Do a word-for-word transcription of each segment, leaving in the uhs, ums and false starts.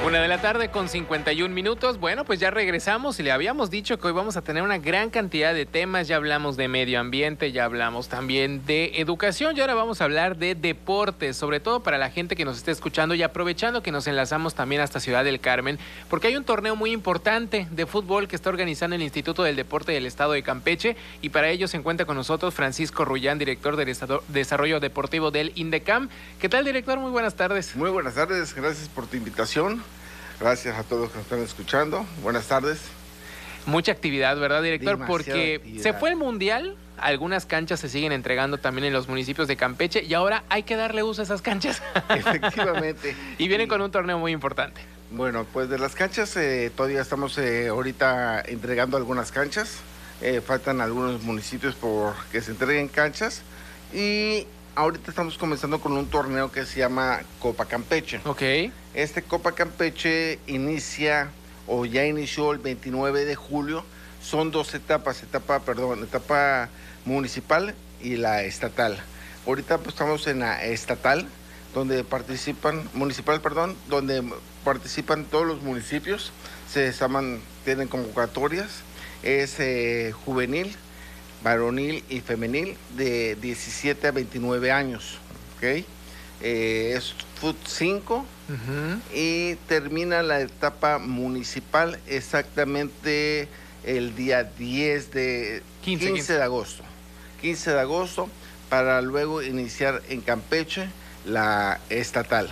Una de la tarde con cincuenta y un minutos. Bueno, pues ya regresamos y le habíamos dicho que hoy vamos a tener una gran cantidad de temas. Ya hablamos de medio ambiente, ya hablamos también de educación y ahora vamos a hablar de deportes, sobre todo para la gente que nos esté escuchando y aprovechando que nos enlazamos también hasta Ciudad del Carmen, porque hay un torneo muy importante de fútbol que está organizando el Instituto del Deporte del Estado de Campeche y para ello se encuentra con nosotros Francisco Rullán, director de Desarrollo Deportivo del INDECAM. ¿Qué tal, director? Muy buenas tardes. Muy buenas tardes, gracias por tu invitación. Gracias a todos que nos están escuchando. Buenas tardes. Mucha actividad, ¿verdad, director? Demasiada Porque actividad. Se fue el Mundial, algunas canchas se siguen entregando también en los municipios de Campeche y ahora hay que darle uso a esas canchas. Efectivamente. Y vienen con un torneo muy importante. Bueno, pues de las canchas eh, todavía estamos eh, ahorita entregando algunas canchas. Eh, faltan algunos municipios por que se entreguen canchas. Y ahorita estamos comenzando con un torneo que se llama Copa Campeche. Ok. Este Copa Campeche inicia o ya inició el veintinueve de julio. Son dos etapas, etapa, perdón, etapa municipal y la estatal. Ahorita pues, estamos en la estatal, donde participan, municipal, perdón, donde participan todos los municipios. Se llaman, tienen convocatorias. Es eh, juvenil, varonil y femenil de diecisiete a veintinueve años, ¿ok? Eh, es Fut cinco uh-huh. Y termina la etapa municipal exactamente el día diez de quince, quince de agosto. quince de agosto para luego iniciar en Campeche la estatal.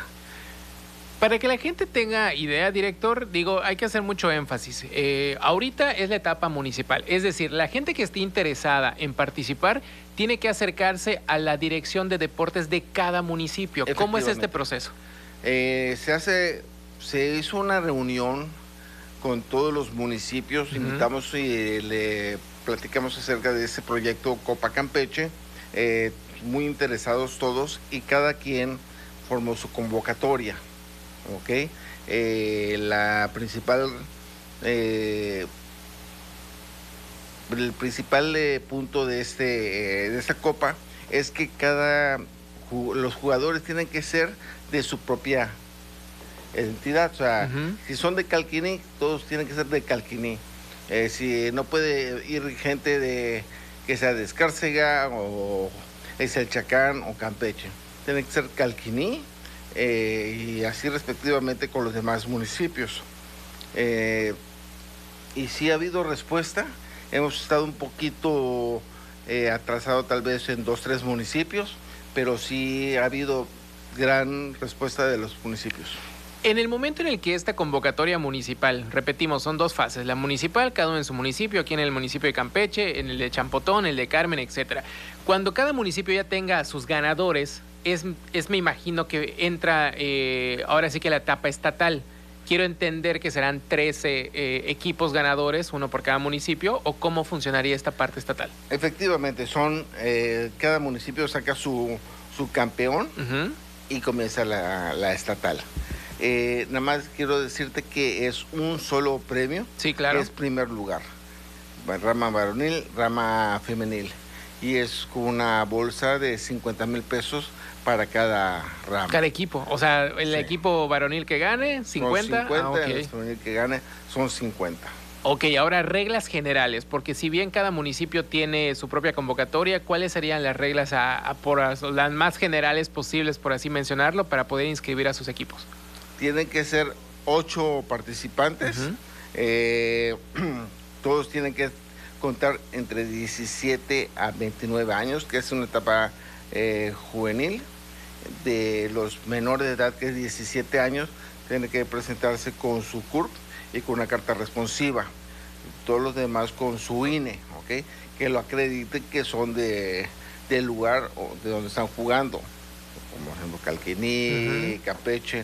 Para que la gente tenga idea, director, digo, hay que hacer mucho énfasis. Eh, ahorita es la etapa municipal, es decir, la gente que esté interesada en participar tiene que acercarse a la dirección de deportes de cada municipio. ¿Cómo es este proceso? Eh, se hace, se hizo una reunión con todos los municipios, uh-huh. Invitamos y le platicamos acerca de ese proyecto Copa Campeche, eh, muy interesados todos y cada quien formó su convocatoria. Ok, eh, la principal, eh, el principal eh, punto de este, eh, de esta copa es que cada los jugadores tienen que ser de su propia entidad. O sea, uh-huh. Si son de Calquiní, todos tienen que ser de Calquiní. Eh, si no puede ir gente de que sea de Escárcega o es el Chacán o Campeche, tienen que ser Calquiní. Eh, y así respectivamente con los demás municipios. Eh, y sí ha habido respuesta, hemos estado un poquito eh, atrasado tal vez en dos, tres municipios, pero sí ha habido gran respuesta de los municipios. En el momento en el que esta convocatoria municipal, repetimos, son dos fases, la municipal, cada uno en su municipio, aquí en el municipio de Campeche, en el de Champotón, el de Carmen, etcétera. Cuando cada municipio ya tenga a sus ganadores, es, es me imagino que entra eh, ahora sí que la etapa estatal. Quiero entender que serán trece eh, equipos ganadores, uno por cada municipio, o cómo funcionaría esta parte estatal. Efectivamente, son eh, cada municipio saca su, su campeón uh-huh. y comienza la, la estatal. Eh, nada más quiero decirte que es un solo premio. Sí, claro. Que es primer lugar. Rama varonil, rama femenil. Y es con una bolsa de cincuenta mil pesos para cada rama. Cada equipo. O sea, el sí. equipo varonil que gane, cincuenta. Son cincuenta, ah, okay. El femenil que gane son cincuenta. Ok, ahora reglas generales, porque si bien cada municipio tiene su propia convocatoria, ¿cuáles serían las reglas a, a por las, las más generales posibles, por así mencionarlo, para poder inscribir a sus equipos? Tienen que ser ocho participantes, uh-huh. eh, todos tienen que contar entre diecisiete a veintinueve años, que es una etapa eh, juvenil. De los menores de edad, que es diecisiete años, tienen que presentarse con su C U R P y con una carta responsiva. Todos los demás con su I N E, ¿okay? Que lo acrediten que son de, del lugar de donde están jugando, como por ejemplo Calquiní, uh-huh. Campeche.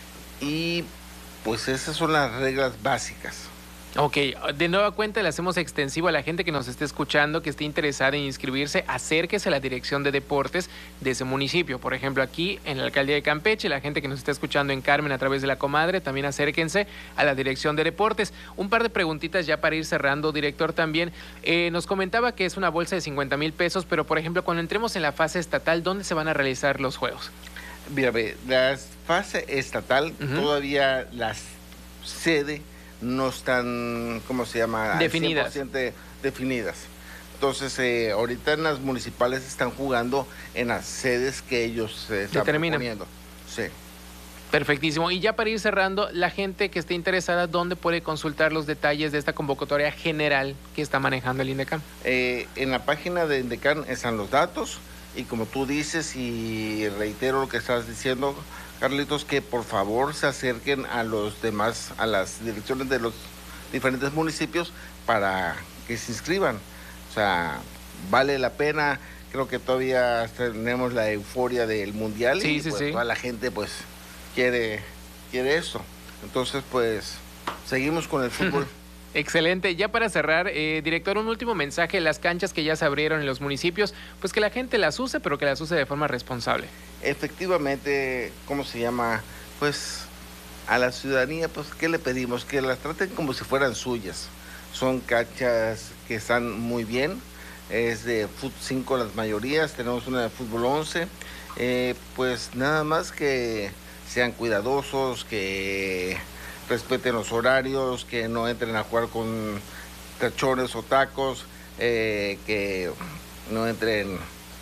Y pues esas son las reglas básicas. Ok, de nueva cuenta le hacemos extensivo a la gente que nos esté escuchando, que esté interesada en inscribirse, acérquese a la dirección de deportes de ese municipio. Por ejemplo, aquí en la alcaldía de Campeche, la gente que nos está escuchando en Carmen a través de la comadre, también acérquense a la dirección de deportes. Un par de preguntitas ya para ir cerrando, director, también. Eh, nos comentaba que es una bolsa de cincuenta mil pesos, pero por ejemplo, cuando entremos en la fase estatal, ¿dónde se van a realizar los juegos? Mira, la fase estatal uh-huh. todavía las sede no están, ¿cómo se llama? Definidas. cien por ciento definidas. Entonces, eh, ahorita en las municipales están jugando en las sedes que ellos eh, están proponiendo. Sí. Perfectísimo. Y ya para ir cerrando, la gente que esté interesada, ¿dónde puede consultar los detalles de esta convocatoria general que está manejando el INDECAM? Eh, en la página de INDECAM están los datos y como tú dices y reitero lo que estás diciendo, Carlitos, que por favor se acerquen a los demás, a las direcciones de los diferentes municipios para que se inscriban. O sea, vale la pena. Creo que todavía tenemos la euforia del mundial sí, y sí, pues, sí. toda la gente pues quiere, quiere eso. Entonces, pues, seguimos con el fútbol. Excelente. Ya para cerrar, eh, director, un último mensaje. Las canchas que ya se abrieron en los municipios, pues que la gente las use, pero que las use de forma responsable. Efectivamente, ¿cómo se llama? Pues a la ciudadanía, pues, ¿qué le pedimos? Que las traten como si fueran suyas. Son canchas que están muy bien. Es de fútbol cinco las mayorías, tenemos una de fútbol once. Eh, pues nada más que sean cuidadosos, que respeten los horarios, que no entren a jugar con tachones o tacos, eh, que no entren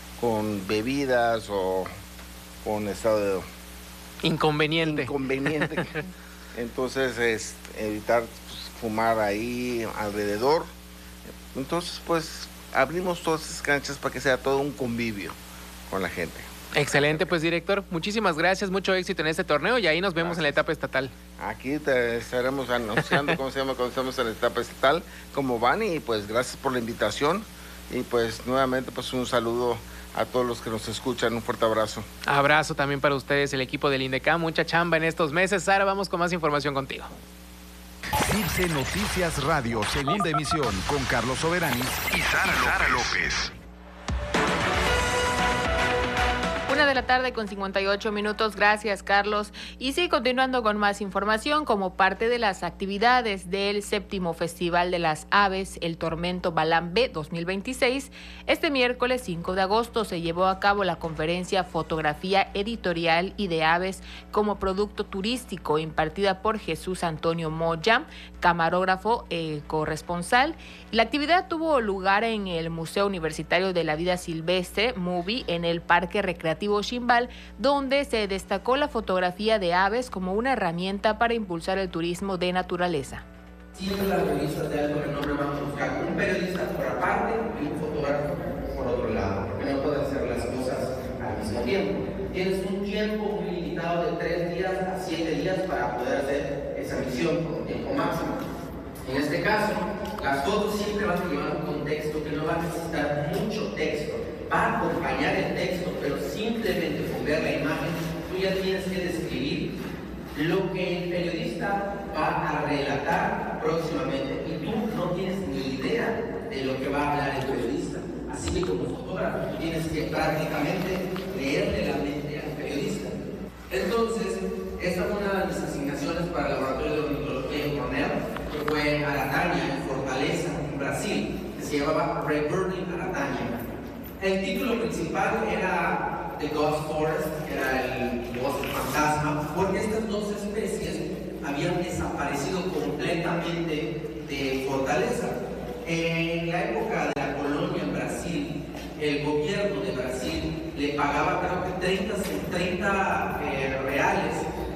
con bebidas o con estado de inconveniente. Inconveniente. Entonces, es evitar pues, fumar ahí alrededor. Entonces, pues, abrimos todas esas canchas para que sea todo un convivio con la gente. Excelente, pues director, muchísimas gracias, mucho éxito en este torneo y ahí nos vemos gracias. En la etapa estatal. Aquí te estaremos anunciando cómo se llama cuando estamos en la etapa estatal, cómo van y pues gracias por la invitación y pues nuevamente pues un saludo a todos los que nos escuchan, un fuerte abrazo. Abrazo también para ustedes, el equipo del INDECAM, mucha chamba en estos meses. Sara, vamos con más información contigo. C I R C Noticias Radio, segunda emisión, con Carlos Soberanis y Sara, Sara López. Una de la tarde con cincuenta y ocho minutos, gracias Carlos. Y sí, continuando con más información, como parte de las actividades del séptimo Festival de las Aves, el Tormento Balán B dos mil veintiséis, este miércoles cinco de agosto se llevó a cabo la conferencia Fotografía Editorial y de Aves como Producto Turístico, impartida por Jesús Antonio Moya, camarógrafo eh, corresponsal. La actividad tuvo lugar en el Museo Universitario de la Vida Silvestre, MUVI, en el Parque Recreativo Ximbal, donde se destacó la fotografía de aves como una herramienta para impulsar el turismo de naturaleza. Siempre las revistas de alto renombre van a buscar un periodista por aparte y un fotógrafo por otro lado, porque no puedes hacer las cosas al mismo tiempo. Tienes un tiempo muy limitado de tres días a siete días para poder hacer esa misión por un tiempo máximo. En este caso, las fotos siempre van a llevar un contexto que no va a necesitar mucho texto. Va a acompañar el texto, pero simplemente con ver la imagen, tú ya tienes que describir lo que el periodista va a relatar próximamente. Y tú no tienes ni idea de lo que va a hablar el periodista. Así que como fotógrafo, tú tienes que prácticamente leerle la mente al periodista. Entonces, esta fue una de mis asignaciones para el Laboratorio de Ornitología en Cornell, que fue Arataña, en Fortaleza, en Brasil, que se llamaba Reburning Arataña. El título principal era The Ghost Forest, que era el bosque fantasma, porque estas dos especies habían desaparecido completamente de Fortaleza. En la época de la colonia en Brasil, el gobierno de Brasil le pagaba creo que treinta, treinta eh, reales,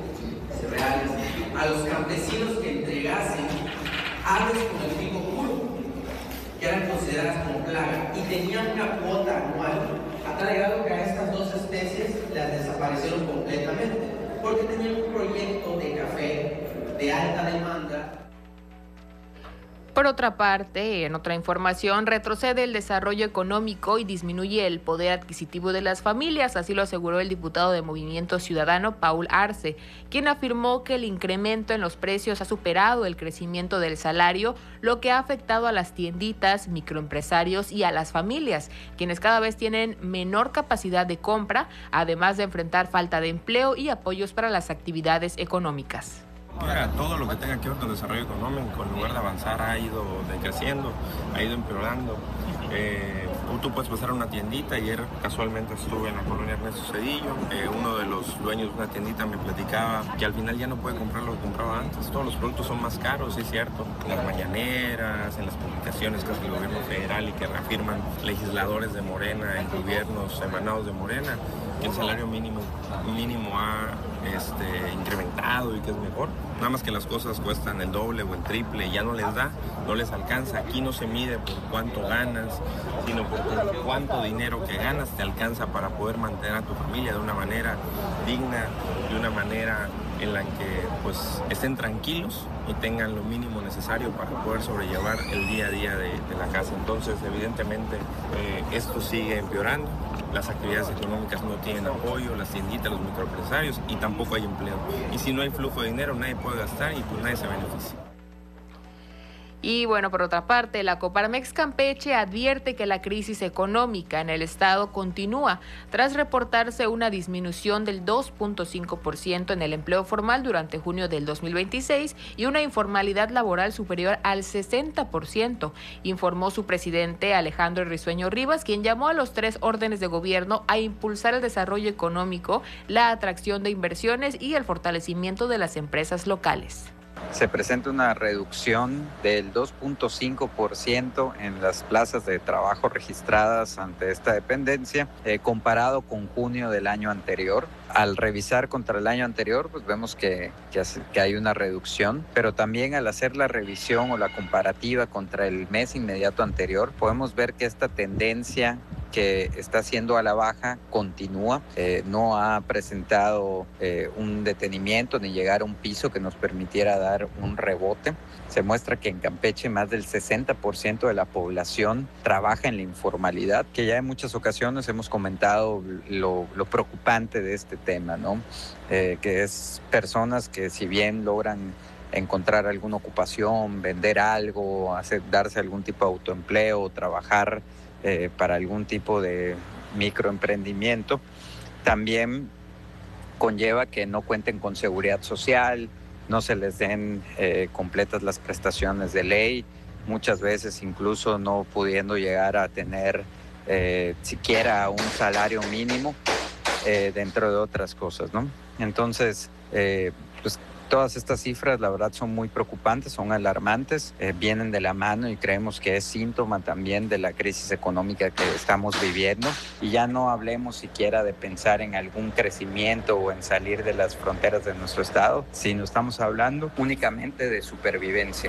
reales a los campesinos que entregasen aves con el pico puro, que eran consideradas como plaga, y tenían una cuota anual, a tal grado que a estas dos especies las desaparecieron completamente, porque tenían un proyecto de café de alta demanda. Por otra parte, en otra información, retrocede el desarrollo económico y disminuye el poder adquisitivo de las familias, así lo aseguró el diputado de Movimiento Ciudadano, Paul Arce, quien afirmó que el incremento en los precios ha superado el crecimiento del salario, lo que ha afectado a las tienditas, microempresarios y a las familias, quienes cada vez tienen menor capacidad de compra, además de enfrentar falta de empleo y apoyos para las actividades económicas. Mira, todo lo que tenga que ver con el desarrollo económico, en lugar de avanzar, ha ido decreciendo, ha ido empeorando. Eh, Tú puedes pasar a una tiendita. Ayer casualmente estuve en la colonia Ernesto Zedillo. Eh, uno de los dueños de una tiendita me platicaba que al final ya no puede comprar lo que compraba antes. Todos los productos son más caros, sí es cierto. En las mañaneras, en las publicaciones que hace el gobierno federal y que reafirman legisladores de Morena en gobiernos emanados de Morena, que el salario mínimo, mínimo ha este, incrementado y que es mejor. Nada más que las cosas cuestan el doble o el triple y ya no les da, no les alcanza. Aquí no se mide por cuánto ganas, sino por cuánto dinero que ganas te alcanza para poder mantener a tu familia de una manera digna, de una manera en la que pues estén tranquilos y tengan lo mínimo necesario para poder sobrellevar el día a día de, de la casa. Entonces, evidentemente, eh, esto sigue empeorando. Las actividades económicas no tienen apoyo, las tienditas, los microempresarios, y tampoco hay empleo. Y si no hay flujo de dinero, nadie puede gastar y pues nadie se beneficia. Y bueno, por otra parte, la Coparmex Campeche advierte que la crisis económica en el estado continúa tras reportarse una disminución del dos punto cinco por ciento en el empleo formal durante junio del dos mil veintiséis y una informalidad laboral superior al sesenta por ciento, informó su presidente Alejandro Risueño Rivas, quien llamó a los tres órdenes de gobierno a impulsar el desarrollo económico, la atracción de inversiones y el fortalecimiento de las empresas locales. Se presenta una reducción del dos punto cinco por ciento en las plazas de trabajo registradas ante esta dependencia, eh, comparado con junio del año anterior. Al revisar contra el año anterior, pues vemos que, que, que hay una reducción, pero también al hacer la revisión o la comparativa contra el mes inmediato anterior, podemos ver que esta tendencia que está siendo a la baja continúa, eh, no ha presentado eh, un detenimiento ni llegar a un piso que nos permitiera dar un rebote. Se muestra que en Campeche más del sesenta por ciento de la población trabaja en la informalidad, que ya en muchas ocasiones hemos comentado lo, lo preocupante de este tema, ¿no? Eh, que es personas que si bien logran encontrar alguna ocupación, vender algo, hacer, darse algún tipo de autoempleo, trabajar Eh, para algún tipo de microemprendimiento, también conlleva que no cuenten con seguridad social, no se les den eh, completas las prestaciones de ley, muchas veces incluso no pudiendo llegar a tener eh, siquiera un salario mínimo, eh, dentro de otras cosas, ¿no? Entonces, eh, pues todas estas cifras, la verdad, son muy preocupantes, son alarmantes, eh, vienen de la mano y creemos que es síntoma también de la crisis económica que estamos viviendo. Y ya no hablemos siquiera de pensar en algún crecimiento o en salir de las fronteras de nuestro estado, sino estamos hablando únicamente de supervivencia.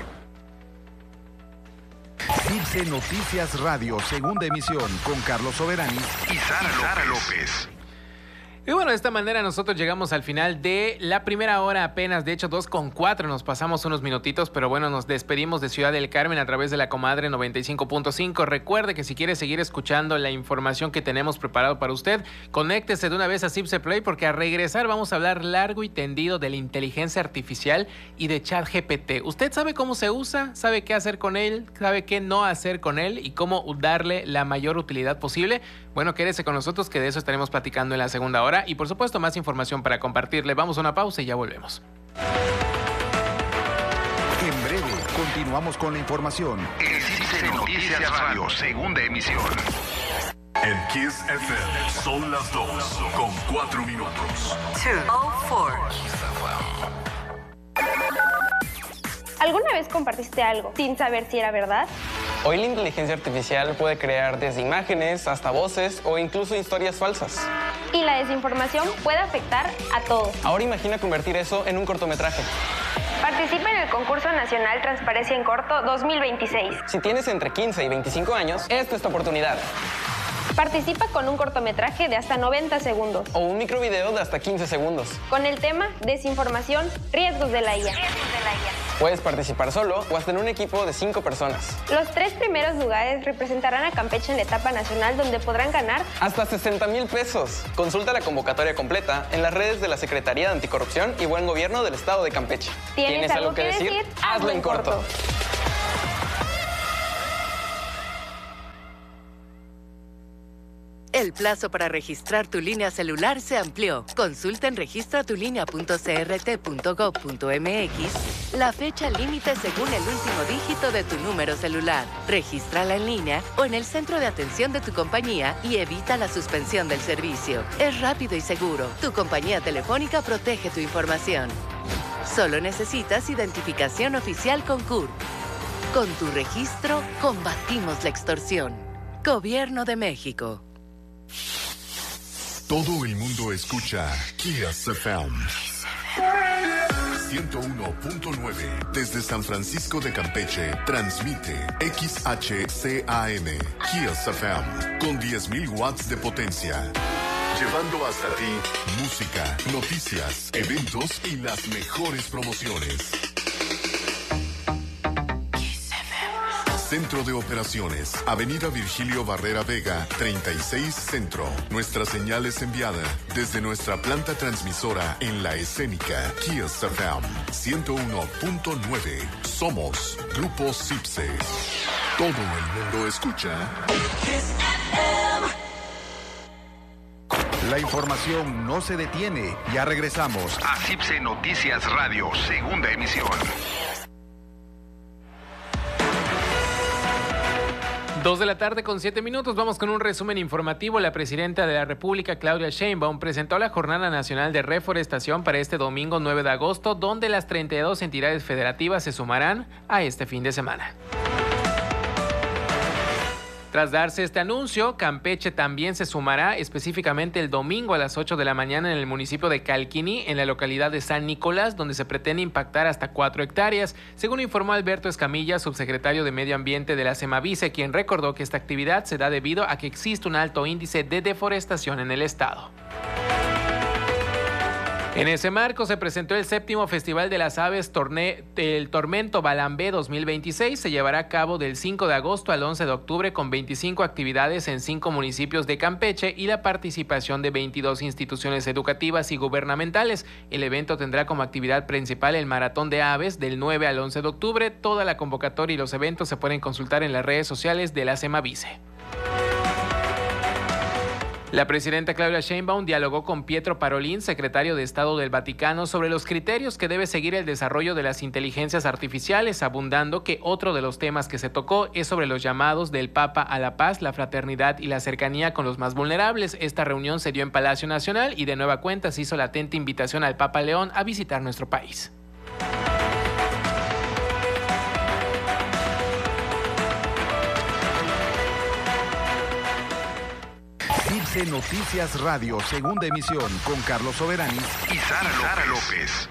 Circe Noticias Radio, segunda emisión, con Carlos Soberanis y Sara, Sara López. Y bueno, de esta manera nosotros llegamos al final de la primera hora apenas, de hecho dos con cuatro, nos pasamos unos minutitos, pero bueno, nos despedimos de Ciudad del Carmen a través de la Comadre noventa y cinco punto cinco. Recuerde que si quiere seguir escuchando la información que tenemos preparado para usted, conéctese de una vez a Cipse Play, porque a regresar vamos a hablar largo y tendido de la inteligencia artificial y de ChatGPT. ¿Usted sabe cómo se usa? ¿Sabe qué hacer con él? ¿Sabe qué no hacer con él? ¿Y cómo darle la mayor utilidad posible? Bueno, quédese con nosotros, que de eso estaremos platicando en la segunda hora. Y por supuesto, más información para compartirle. Vamos a una pausa y ya volvemos. En breve, continuamos con la información. En Circe Noticias Radio, segunda emisión. En Kiss F M son las dos con cuatro minutos. ¿Alguna vez compartiste algo sin saber si era verdad? Hoy la inteligencia artificial puede crear desde imágenes hasta voces o incluso historias falsas. Y la desinformación puede afectar a todos. Ahora imagina convertir eso en un cortometraje. Participa en el concurso nacional Transparencia en Corto dos mil veintiséis. Si tienes entre quince y veinticinco años, esta es tu oportunidad. Participa con un cortometraje de hasta noventa segundos. O un microvideo de hasta quince segundos. Con el tema Desinformación, riesgos de la I A. Puedes participar solo o hasta en un equipo de cinco personas. Los tres primeros lugares representarán a Campeche en la etapa nacional, donde podrán ganar hasta sesenta mil pesos. Consulta la convocatoria completa en las redes de la Secretaría de Anticorrupción y Buen Gobierno del Estado de Campeche. ¿Tienes, ¿Tienes algo que decir? decir? Hazlo en corto. corto. El El plazo para registrar tu línea celular se amplió. Consulta en registra tu línea punto c r t punto gov punto m x la fecha límite según el último dígito de tu número celular. Regístrala en línea o en el centro de atención de tu compañía y evita la suspensión del servicio. Es rápido y seguro. Tu compañía telefónica protege tu información. Solo necesitas identificación oficial con C U R. Con tu registro, combatimos la extorsión. Gobierno de México. Todo el mundo escucha Kiss F M. ciento uno punto nueve desde San Francisco de Campeche transmite X H C A M Kiss F M con diez mil watts de potencia. Llevando hasta ti música, noticias, eventos y las mejores promociones. Centro de Operaciones, Avenida Virgilio Barrera Vega, treinta y seis Centro. Nuestra señal es enviada desde nuestra planta transmisora en La Escénica, Kiss F M ciento uno punto nueve. Somos Grupo Cipse. Todo el mundo escucha Kiss F M. La información no se detiene. Ya regresamos a Cipse Noticias Radio, segunda emisión. Dos de la tarde con siete minutos, vamos con un resumen informativo. La presidenta de la República, Claudia Sheinbaum, presentó la Jornada Nacional de Reforestación para este domingo nueve de agosto, donde las treinta y dos entidades federativas se sumarán a este fin de semana. Tras darse este anuncio, Campeche también se sumará específicamente el domingo a las ocho de la mañana en el municipio de Calquini, en la localidad de San Nicolás, donde se pretende impactar hasta cuatro hectáreas, según informó Alberto Escamilla, subsecretario de Medio Ambiente de la Semavice, quien recordó que esta actividad se da debido a que existe un alto índice de deforestación en el estado. En ese marco se presentó el séptimo Festival de las Aves, torne, el Tormento Balambé dos mil veintiséis. Se llevará a cabo del cinco de agosto al once de octubre con veinticinco actividades en cinco municipios de Campeche y la participación de veintidós instituciones educativas y gubernamentales. El evento tendrá como actividad principal el Maratón de Aves del nueve al once de octubre. Toda la convocatoria y los eventos se pueden consultar en las redes sociales de la Semavice. La presidenta Claudia Sheinbaum dialogó con Pietro Parolin, secretario de Estado del Vaticano, sobre los criterios que debe seguir el desarrollo de las inteligencias artificiales, abundando que otro de los temas que se tocó es sobre los llamados del Papa a la paz, la fraternidad y la cercanía con los más vulnerables. Esta reunión se dio en Palacio Nacional y de nueva cuenta se hizo la atenta invitación al Papa León a visitar nuestro país. Cipse Noticias Radio, segunda emisión, con Carlos Soberanis y Sara, Sara López.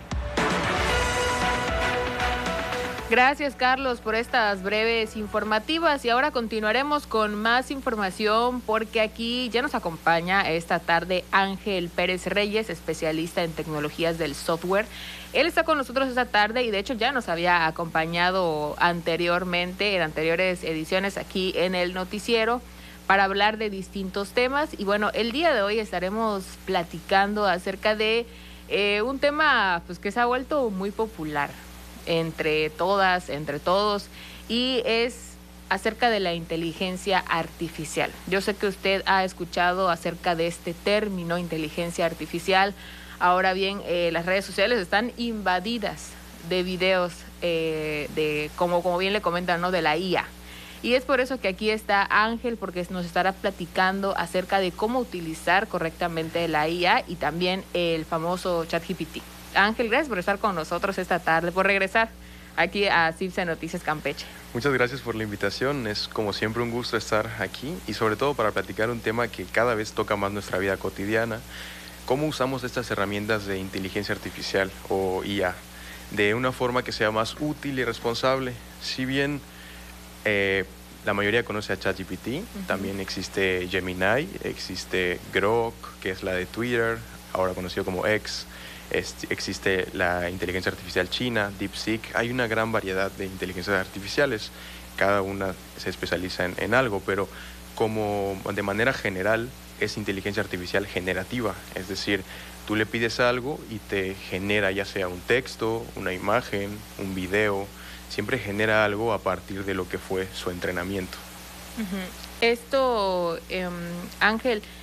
Gracias, Carlos, por estas breves informativas. Y ahora continuaremos con más información porque aquí ya nos acompaña esta tarde Ángel Pérez Reyes, especialista en tecnologías del software. Él está con nosotros esta tarde y de hecho ya nos había acompañado anteriormente en anteriores ediciones aquí en el noticiero para hablar de distintos temas. Y bueno, el día de hoy estaremos platicando acerca de eh, un tema pues que se ha vuelto muy popular entre todas, entre todos, y es acerca de la inteligencia artificial. Yo sé que usted ha escuchado acerca de este término, inteligencia artificial. Ahora bien, eh, las redes sociales están invadidas de videos eh, de, como, como bien le comentan, ¿no?, de la I A. Y es por eso que aquí está Ángel, porque nos estará platicando acerca de cómo utilizar correctamente la I A y también el famoso ChatGPT. Ángel, gracias por estar con nosotros esta tarde, por regresar aquí a Cipse Noticias Campeche. Muchas gracias por la invitación, es como siempre un gusto estar aquí y sobre todo para platicar un tema que cada vez toca más nuestra vida cotidiana, cómo usamos estas herramientas de inteligencia artificial o I A de una forma que sea más útil y responsable. Si bien eh, la mayoría conoce a ChatGPT, uh-huh. También existe Gemini, existe Grok, que es la de Twitter, ahora conocido como X. Existe la inteligencia artificial china, DeepSeek. Hay una gran variedad de inteligencias artificiales, cada una se especializa en, en algo, pero como de manera general es inteligencia artificial generativa, es decir, tú le pides algo y te genera ya sea un texto, una imagen, un video, siempre genera algo a partir de lo que fue su entrenamiento. Uh-huh. Esto, eh, Ángel,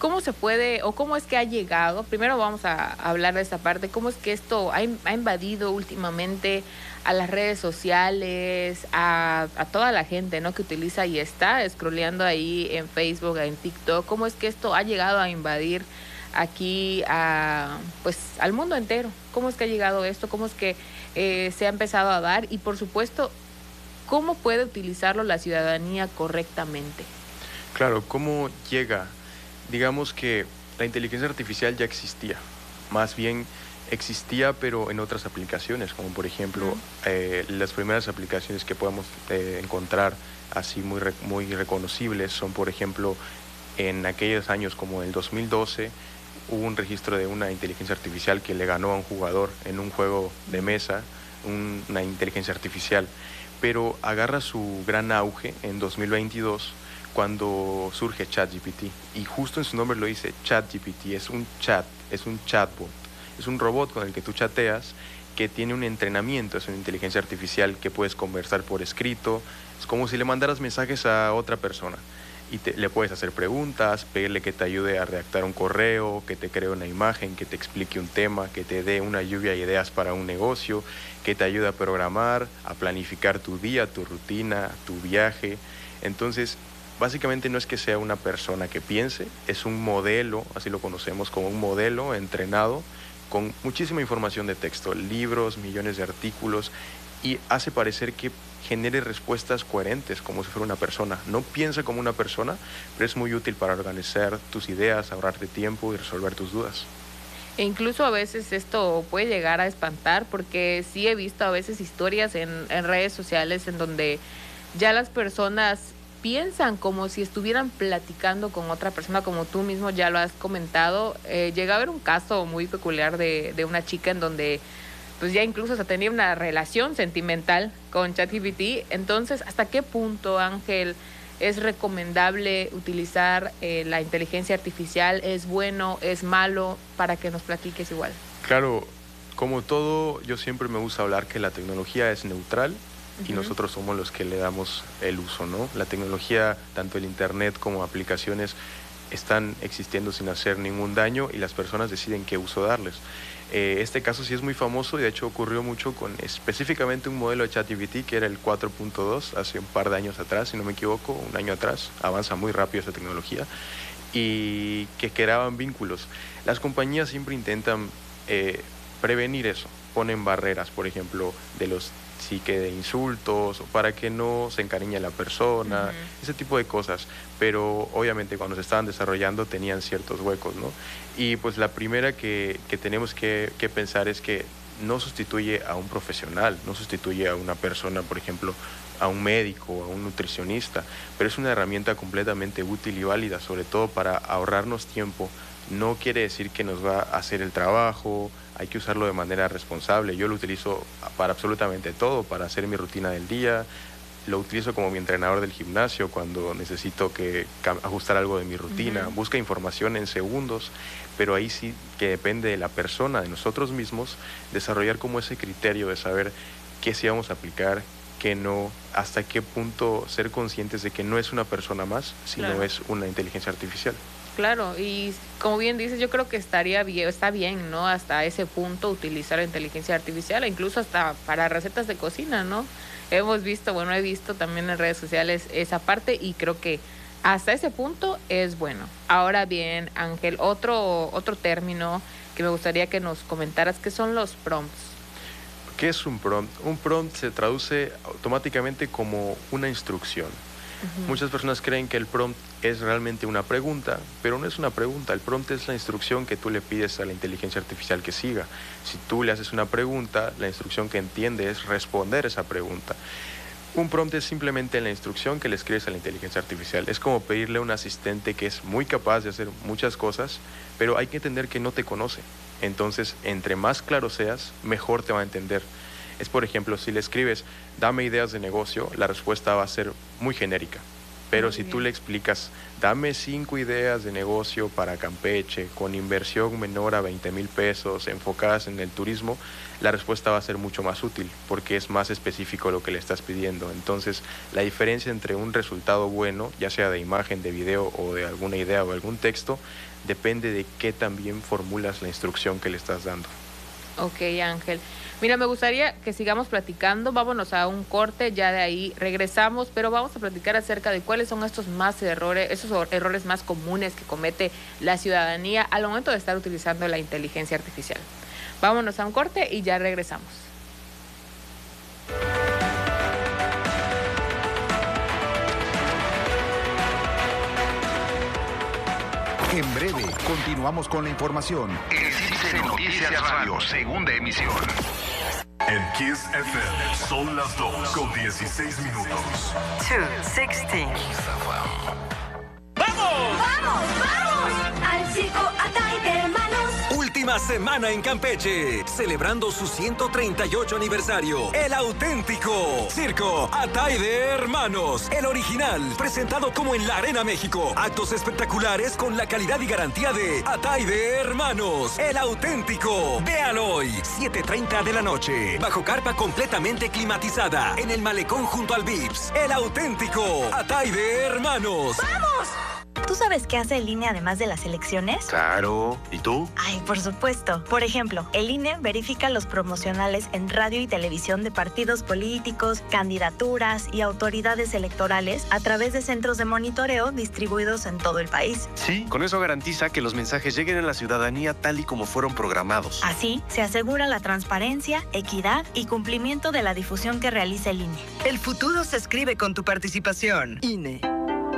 ¿cómo se puede o cómo es que ha llegado? Primero vamos a hablar de esta parte, ¿cómo es que esto ha, ha invadido últimamente a las redes sociales, a, a toda la gente, ¿no?, que utiliza y está scrolleando ahí en Facebook, en TikTok? ¿Cómo es que esto ha llegado a invadir aquí a, pues, al mundo entero? ¿Cómo es que ha llegado esto? ¿Cómo es que eh, se ha empezado a dar? Y por supuesto, ¿cómo puede utilizarlo la ciudadanía correctamente? Claro, ¿cómo llega? Digamos que la inteligencia artificial ya existía, más bien existía pero en otras aplicaciones, como por ejemplo uh-huh. eh, las primeras aplicaciones que podemos eh, encontrar así muy, re, muy reconocibles son, por ejemplo, en aquellos años como el dos mil doce hubo un registro de una inteligencia artificial que le ganó a un jugador en un juego de mesa, un, una inteligencia artificial, pero agarra su gran auge en dos mil veintidós cuando surge ChatGPT, y justo en su nombre lo dice, ChatGPT, es un chat, es un chatbot, es un robot con el que tú chateas, que tiene un entrenamiento, es una inteligencia artificial que puedes conversar por escrito, es como si le mandaras mensajes a otra persona, y te, le puedes hacer preguntas, pedirle que te ayude a redactar un correo, que te cree una imagen, que te explique un tema, que te dé una lluvia de ideas para un negocio, que te ayude a programar, a planificar tu día, tu rutina, tu viaje. Entonces, básicamente no es que sea una persona que piense, es un modelo, así lo conocemos como un modelo entrenado con muchísima información de texto, libros, millones de artículos, y hace parecer que genere respuestas coherentes como si fuera una persona. No piensa como una persona, pero es muy útil para organizar tus ideas, ahorrarte tiempo y resolver tus dudas. E incluso a veces esto puede llegar a espantar, porque sí he visto a veces historias en, en redes sociales en donde ya las personas piensan como si estuvieran platicando con otra persona, como tú mismo ya lo has comentado. Eh, llega a haber un caso muy peculiar de, de una chica en donde pues ya incluso se tenía una relación sentimental con ChatGPT. Entonces, ¿hasta qué punto, Ángel, es recomendable utilizar eh, la inteligencia artificial? ¿Es bueno, es malo? Para que nos platiques igual. Claro, como todo, yo siempre me gusta hablar que la tecnología es neutral, y nosotros somos los que le damos el uso, ¿no? La tecnología, tanto el internet como aplicaciones, están existiendo sin hacer ningún daño y las personas deciden qué uso darles. Eh, este caso sí es muy famoso y de hecho ocurrió mucho con específicamente un modelo de ChatGPT que era el cuatro punto dos hace un par de años atrás, si no me equivoco, un año atrás. Avanza muy rápido esta tecnología y que creaban vínculos. Las compañías siempre intentan eh, prevenir eso, ponen barreras, por ejemplo, de los sí que de insultos, para que no se encariñe la persona, uh-huh. ese tipo de cosas. Pero obviamente cuando se estaban desarrollando tenían ciertos huecos, ¿no? Y pues la primera que, que tenemos que, que pensar es que no sustituye a un profesional, no sustituye a una persona, por ejemplo, a un médico, a un nutricionista, pero es una herramienta completamente útil y válida, sobre todo para ahorrarnos tiempo. No quiere decir que nos va a hacer el trabajo, hay que usarlo de manera responsable. Yo lo utilizo para absolutamente todo, para hacer mi rutina del día, lo utilizo como mi entrenador del gimnasio cuando necesito que ajustar algo de mi rutina, uh-huh. busca información en segundos, pero ahí sí que depende de la persona, de nosotros mismos, desarrollar como ese criterio de saber qué sí vamos a aplicar, qué no, hasta qué punto ser conscientes de que no es una persona más, sino claro. es una inteligencia artificial. Claro, y como bien dices, yo creo que estaría bien, está bien, ¿no? Hasta ese punto utilizar la inteligencia artificial, incluso hasta para recetas de cocina, ¿no? Hemos visto, bueno, he visto también en redes sociales esa parte y creo que hasta ese punto es bueno. Ahora bien, Ángel, otro, otro término que me gustaría que nos comentaras, ¿qué son los prompts? ¿Qué es un prompt? Un prompt se traduce automáticamente como una instrucción. Uh-huh. Muchas personas creen que el prompt es realmente una pregunta, pero no es una pregunta. El prompt es la instrucción que tú le pides a la inteligencia artificial que siga. Si tú le haces una pregunta, la instrucción que entiende es responder esa pregunta. Un prompt es simplemente la instrucción que le escribes a la inteligencia artificial. Es como pedirle a un asistente que es muy capaz de hacer muchas cosas, pero hay que entender que no te conoce. Entonces, entre más claro seas, mejor te va a entender. Es, por ejemplo, si le escribes, dame ideas de negocio, la respuesta va a ser muy genérica. Pero Muy si tú bien. le explicas, dame cinco ideas de negocio para Campeche con inversión menor a veinte mil pesos enfocadas en el turismo, la respuesta va a ser mucho más útil porque es más específico lo que le estás pidiendo. Entonces, la diferencia entre un resultado bueno, ya sea de imagen, de video o de alguna idea o algún texto, depende de qué también formulas la instrucción que le estás dando. Ok, Ángel. Mira, me gustaría que sigamos platicando. Vámonos a un corte, ya de ahí regresamos, pero vamos a platicar acerca de cuáles son estos más errores, esos errores más comunes que comete la ciudadanía al momento de estar utilizando la inteligencia artificial. Vámonos a un corte y ya regresamos. En breve, continuamos con la información. En C I Noticias Radio, segunda emisión. En Kiss F M son las dos con dieciséis minutos. dos sixteen. ¡Vamos! ¡Vamos, vamos! Al circo Atay de Hermanos. Última semana en Campeche, celebrando su ciento treinta y ocho aniversario. El auténtico Circo Atay de Hermanos, el original, presentado como en la Arena México. Actos espectaculares con la calidad y garantía de Atay de Hermanos, el auténtico. Véalo hoy, siete treinta de la noche, bajo carpa completamente climatizada, en el malecón junto al Vips. El auténtico Atay de Hermanos. ¡Vamos! ¿Tú sabes qué hace el I N E además de las elecciones? Claro. ¿Y tú? Ay, por supuesto. Por ejemplo, el I N E verifica los promocionales en radio y televisión de partidos políticos, candidaturas y autoridades electorales a través de centros de monitoreo distribuidos en todo el país. Sí, con eso garantiza que los mensajes lleguen a la ciudadanía tal y como fueron programados. Así, se asegura la transparencia, equidad y cumplimiento de la difusión que realiza el I N E. El futuro se escribe con tu participación. I N E.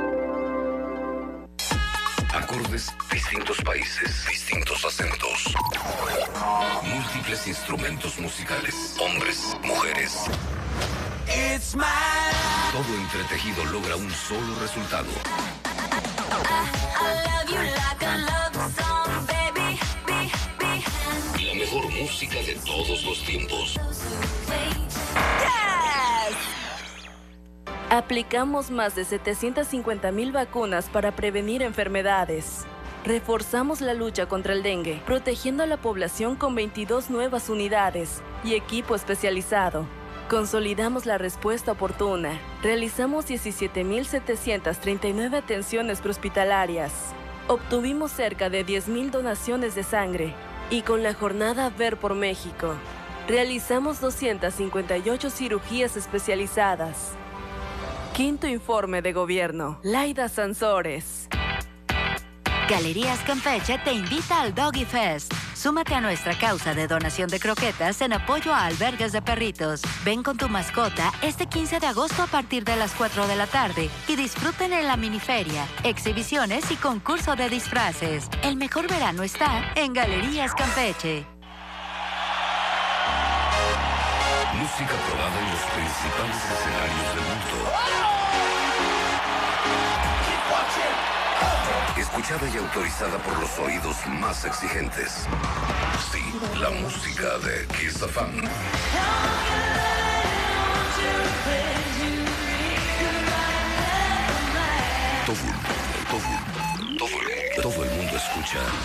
Acordes, distintos países, distintos acentos. Múltiples instrumentos musicales. Hombres, mujeres. It's my... Todo entretejido logra un solo resultado. La mejor música de todos los tiempos. Aplicamos más de setecientas cincuenta mil vacunas para prevenir enfermedades. Reforzamos la lucha contra el dengue, protegiendo a la población con veintidós nuevas unidades y equipo especializado. Consolidamos la respuesta oportuna. Realizamos diecisiete mil setecientas treinta y nueve atenciones prehospitalarias. Obtuvimos cerca de diez mil donaciones de sangre. Y con la jornada Ver por México, realizamos doscientas cincuenta y ocho cirugías especializadas. Quinto informe de gobierno. Laida Sansores. Galerías Campeche te invita al Doggy Fest. Súmate a nuestra causa de donación de croquetas en apoyo a albergues de perritos. Ven con tu mascota este quince de agosto a partir de las cuatro de la tarde y disfruten en la miniferia, exhibiciones y concurso de disfraces. El mejor verano está en Galerías Campeche. Música probada en los principales escenarios del mundo. Escuchada y autorizada por los oídos más exigentes. Sí, la música de Kiss F M. Todo, todo, todo, todo el mundo escucha